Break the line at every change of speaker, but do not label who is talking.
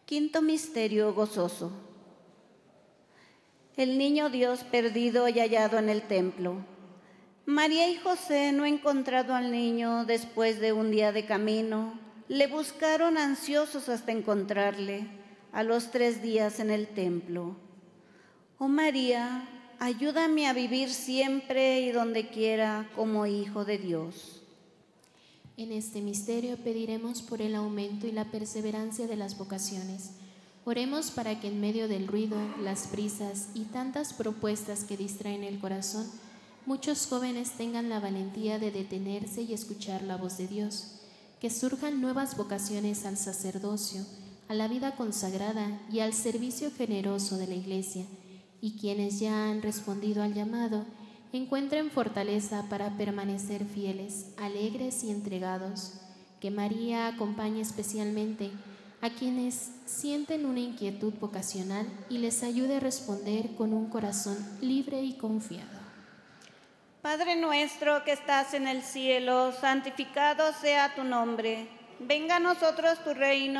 Quinto misterio gozoso. El niño Dios perdido y hallado en el templo. María y José, no encontrado al niño después de un día de camino, le buscaron ansiosos hasta encontrarle, a los 3 días en el templo. Oh María, ayúdame a vivir siempre y donde quiera como hijo de Dios.
En este misterio pediremos por el aumento y la perseverancia de las vocaciones. Oremos para que en medio del ruido, las prisas y tantas propuestas que distraen el corazón, muchos jóvenes tengan la valentía de detenerse y escuchar la voz de Dios, que surjan nuevas vocaciones al sacerdocio, a la vida consagrada y al servicio generoso de la Iglesia, y quienes ya han respondido al llamado, encuentren fortaleza para permanecer fieles, alegres y entregados. Que María acompañe especialmente a quienes sienten una inquietud vocacional y les ayude a responder con un corazón libre y confiado.
Padre nuestro que estás en el cielo, santificado sea tu nombre. Venga a nosotros tu reino.